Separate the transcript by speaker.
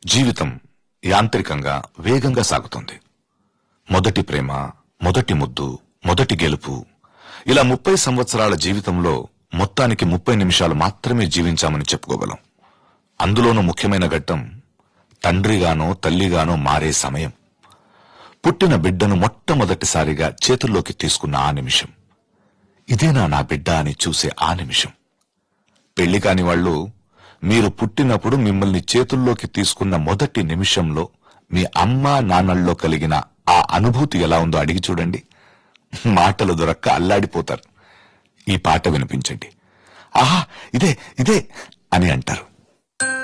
Speaker 1: జీవితం యాంత్రికంగా వేగంగా సాగుతుంది. మొదటి ప్రేమ, మొదటి ముద్దు, మొదటి గెలుపు, ఇలా 30 సంవత్సరాల జీవితంలో మొత్తానికి 30 నిమిషాలు మాత్రమే జీవించామని చెప్పుకోగలం. అందులోనూ ముఖ్యమైన ఘట్టం తండ్రిగానో తల్లిగానో మారే సమయం. పుట్టిన బిడ్డను మొట్టమొదటిసారిగా చేతుల్లోకి తీసుకున్న ఆ నిమిషం, ఇదేనా నా బిడ్డ అని చూసే ఆ నిమిషం. పెళ్లి కాని వాళ్ళు మీరు పుట్టినప్పుడు మిమ్మల్ని చేతుల్లోకి తీసుకున్న మొదటి నిమిషంలో మీ అమ్మా నాన్నల్లో కలిగిన ఆ అనుభూతి ఎలా ఉందో అడిగి చూడండి. మాటలు దొరక్క అల్లాడిపోతారు. ఈ పాట వినిపించండి. ఆహా, ఇదే ఇదే అని అంటారు.